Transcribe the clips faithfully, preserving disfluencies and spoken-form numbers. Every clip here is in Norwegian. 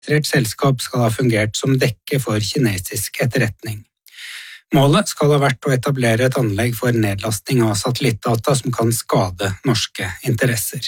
registrert selskap skal ha fungert som dekke for kinesisk etterretning. Målet skal ha vært å etablere et anlegg for nedlasting av satellittdata som kan skade norske interesser.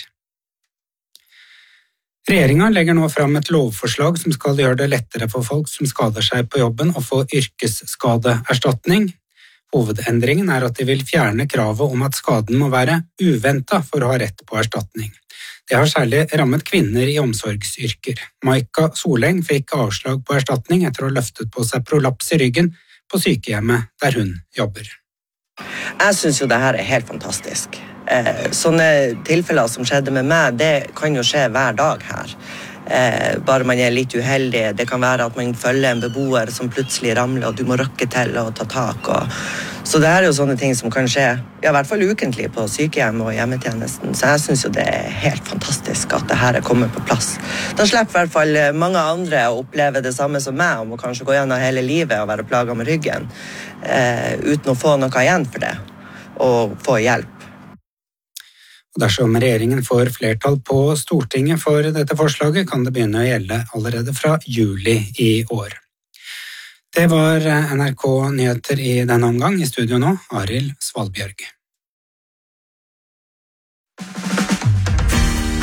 Regjeringen legger nå fram et lovforslag som skal gjøre det lettere for folk som skader seg på jobben å få yrkesskadeerstatning. Hovedendringen er at de vil fjerne kravet om at skaden må være uventet for å ha rett på erstatning. Det har særlig rammet kvinner i omsorgsyrker. Maika Soleng fikk avslag på erstatning etter å ha løftet på seg prolaps i ryggen på sykehjemmet der hun jobber. Jeg synes jo det her er helt fantastisk. Eh, sånne tilfeller som skjedde med meg, det kan jo skje hver dag her. Eh, bare man er litt uheldig. Det kan være at man følger en beboer som plutselig ramler, og du må røkke til og ta tak. Og... Så det er jo sånne ting som kan skje, ja, i hvert fall ukentlig på sykehjem og hjemmetjenesten. Så jeg synes jo det er helt fantastisk at det her er kommet på plass. Da slipper i hvert fall mange andre å oppleve det samme som meg, om å kanskje gå gjennom hele livet og være plaget med ryggen, eh, uten å få noe igjen for det, og få hjelp. Dersom regjeringen får flertall på Stortinget for dette forslaget, kan det begynne å gjelde allerede fra juli i år. Det var N R K Nyheter i denne omgang. I studio nå, Arild Svalbjørg.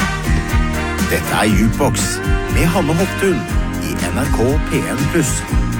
Dette er Jukebox med Hanne Hoftun i N R K P en pluss.